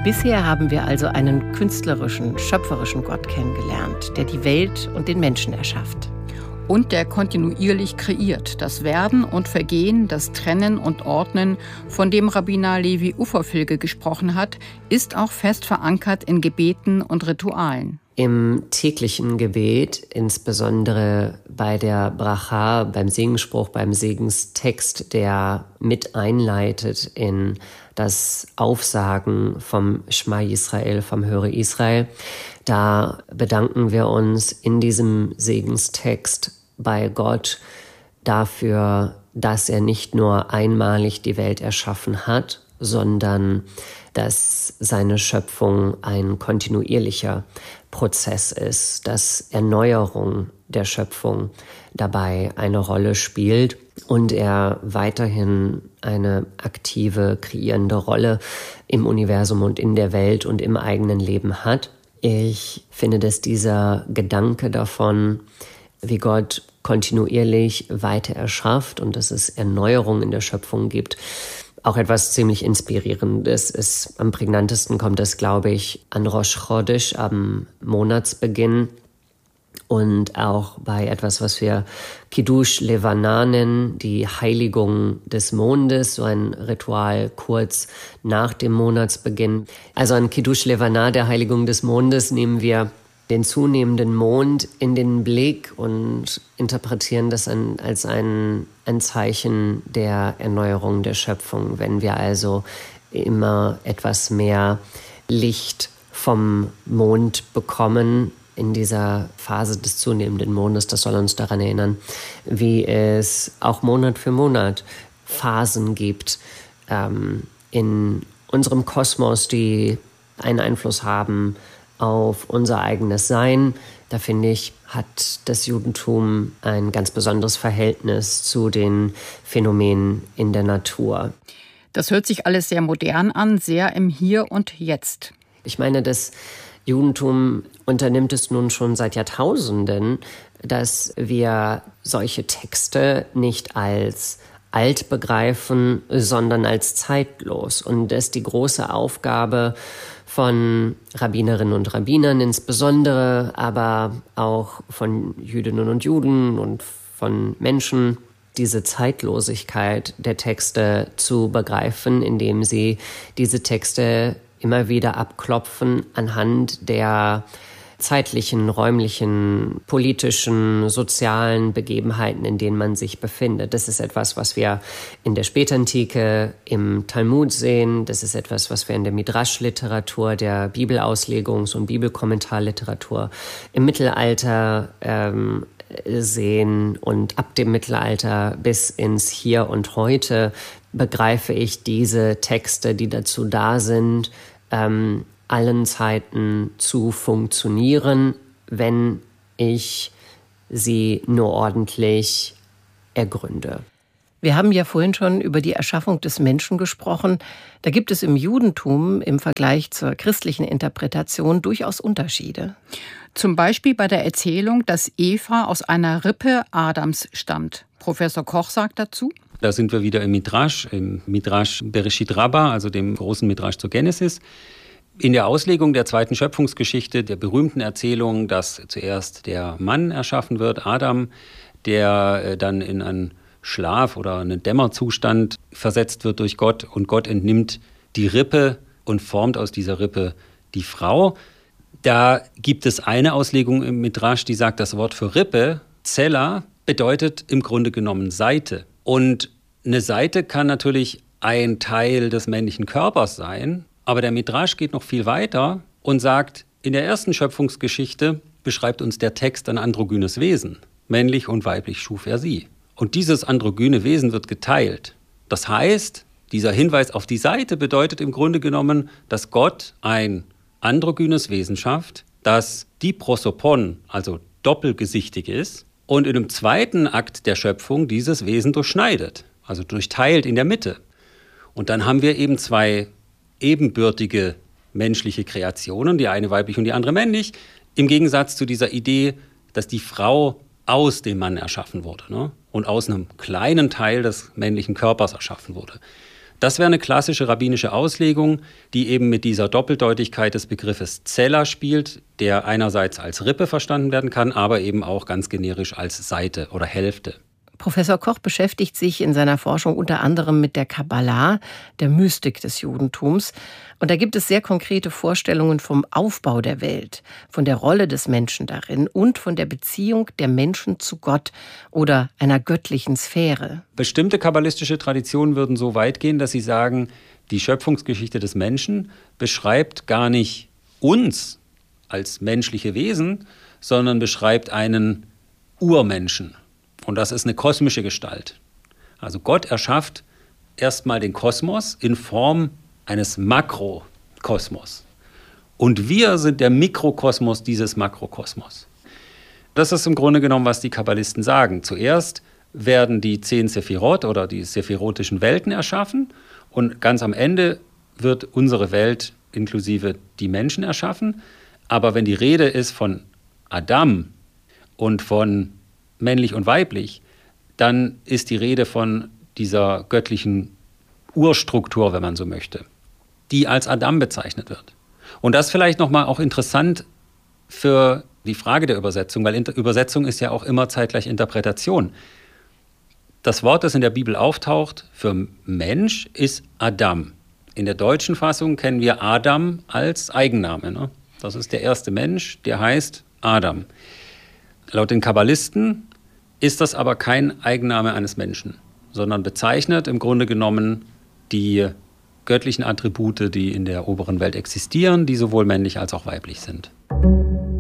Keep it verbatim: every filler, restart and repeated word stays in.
Bisher haben wir also einen künstlerischen, schöpferischen Gott kennengelernt, der die Welt und den Menschen erschafft. Und der kontinuierlich kreiert. Das Werden und Vergehen, das Trennen und Ordnen, von dem Rabbiner Levi Uferfilge gesprochen hat, ist auch fest verankert in Gebeten und Ritualen. Im täglichen Gebet, insbesondere bei der Bracha, beim Segensspruch, beim Segenstext, der mit einleitet in das Aufsagen vom Schma Yisrael, vom Höre Israel, da bedanken wir uns in diesem Segenstext bei Gott dafür, dass er nicht nur einmalig die Welt erschaffen hat, sondern dass seine Schöpfung ein kontinuierlicher Prozess ist, dass Erneuerung der Schöpfung dabei eine Rolle spielt und er weiterhin eine aktive, kreierende Rolle im Universum und in der Welt und im eigenen Leben hat. Ich finde, dass dieser Gedanke davon, wie Gott kontinuierlich weiter erschafft und dass es Erneuerung in der Schöpfung gibt, auch etwas ziemlich Inspirierendes ist. Am prägnantesten kommt es, glaube ich, an Rosh Chodesh, am Monatsbeginn und auch bei etwas, was wir Kiddush Levana nennen, die Heiligung des Mondes, so ein Ritual kurz nach dem Monatsbeginn. Also an Kiddush Levana, der Heiligung des Mondes, nehmen wir den zunehmenden Mond in den Blick und interpretieren das an, als ein, ein Zeichen der Erneuerung der Schöpfung. Wenn wir also immer etwas mehr Licht vom Mond bekommen in dieser Phase des zunehmenden Mondes, das soll uns daran erinnern, wie es auch Monat für Monat Phasen gibt ähm, in unserem Kosmos, die einen Einfluss haben auf unser eigenes Sein. Da finde ich, hat das Judentum ein ganz besonderes Verhältnis zu den Phänomenen in der Natur. Das hört sich alles sehr modern an, sehr im Hier und Jetzt. Ich meine, das Judentum unternimmt es nun schon seit Jahrtausenden, dass wir solche Texte nicht als alt begreifen, sondern als zeitlos. Und das ist die große Aufgabe von Rabbinerinnen und Rabbinern insbesondere, aber auch von Jüdinnen und Juden und von Menschen, diese Zeitlosigkeit der Texte zu begreifen, indem sie diese Texte immer wieder abklopfen anhand der zeitlichen, räumlichen, politischen, sozialen Begebenheiten, in denen man sich befindet. Das ist etwas, was wir in der Spätantike im Talmud sehen. Das ist etwas, was wir in der Midrash-Literatur, der Bibelauslegungs- und Bibelkommentarliteratur im Mittelalter ähm, sehen. Und ab dem Mittelalter bis ins Hier und Heute begreife ich diese Texte, die dazu da sind, ähm, allen Zeiten zu funktionieren, wenn ich sie nur ordentlich ergründe. Wir haben ja vorhin schon über die Erschaffung des Menschen gesprochen. Da gibt es im Judentum im Vergleich zur christlichen Interpretation durchaus Unterschiede. Zum Beispiel bei der Erzählung, dass Eva aus einer Rippe Adams stammt. Professor Koch sagt dazu: Da sind wir wieder im Midrash, im Midrash Bereshit Rabbah, also dem großen Midrash zur Genesis. In der Auslegung der zweiten Schöpfungsgeschichte, der berühmten Erzählung, dass zuerst der Mann erschaffen wird, Adam, der dann in einen Schlaf oder einen Dämmerzustand versetzt wird durch Gott und Gott entnimmt die Rippe und formt aus dieser Rippe die Frau. Da gibt es eine Auslegung im Midrash, die sagt, das Wort für Rippe, Zella, bedeutet im Grunde genommen Seite. Und eine Seite kann natürlich ein Teil des männlichen Körpers sein, aber der Midrash geht noch viel weiter und sagt, in der ersten Schöpfungsgeschichte beschreibt uns der Text ein androgynes Wesen. Männlich und weiblich schuf er sie. Und dieses androgyne Wesen wird geteilt. Das heißt, dieser Hinweis auf die Seite bedeutet im Grunde genommen, dass Gott ein androgynes Wesen schafft, das diprosopon, also doppelgesichtig ist, und in einem zweiten Akt der Schöpfung dieses Wesen durchschneidet, also durchteilt in der Mitte. Und dann haben wir eben zwei ebenbürtige menschliche Kreationen, die eine weiblich und die andere männlich, im Gegensatz zu dieser Idee, dass die Frau aus dem Mann erschaffen wurde, ne? Und aus einem kleinen Teil des männlichen Körpers erschaffen wurde. Das wäre eine klassische rabbinische Auslegung, die eben mit dieser Doppeldeutigkeit des Begriffes Zella spielt, der einerseits als Rippe verstanden werden kann, aber eben auch ganz generisch als Seite oder Hälfte. Professor Koch beschäftigt sich in seiner Forschung unter anderem mit der Kabbalah, der Mystik des Judentums. Und da gibt es sehr konkrete Vorstellungen vom Aufbau der Welt, von der Rolle des Menschen darin und von der Beziehung der Menschen zu Gott oder einer göttlichen Sphäre. Bestimmte kabbalistische Traditionen würden so weit gehen, dass sie sagen, die Schöpfungsgeschichte des Menschen beschreibt gar nicht uns als menschliche Wesen, sondern beschreibt einen Urmenschen. Und das ist eine kosmische Gestalt. Also Gott erschafft erstmal den Kosmos in Form eines Makrokosmos. Und wir sind der Mikrokosmos dieses Makrokosmos. Das ist im Grunde genommen, was die Kabbalisten sagen. Zuerst werden die zehn Sephirot oder die sephirotischen Welten erschaffen und ganz am Ende wird unsere Welt inklusive die Menschen erschaffen. Aber wenn die Rede ist von Adam und von männlich und weiblich, dann ist die Rede von dieser göttlichen Urstruktur, wenn man so möchte, die als Adam bezeichnet wird. Und das vielleicht nochmal auch interessant für die Frage der Übersetzung, weil Inter- Übersetzung ist ja auch immer zeitgleich Interpretation. Das Wort, das in der Bibel auftaucht für Mensch, ist Adam. In der deutschen Fassung kennen wir Adam als Eigenname. Ne? Das ist der erste Mensch, der heißt Adam. Laut den Kabbalisten ist das aber kein Eigenname eines Menschen, sondern bezeichnet im Grunde genommen die göttlichen Attribute, die in der oberen Welt existieren, die sowohl männlich als auch weiblich sind.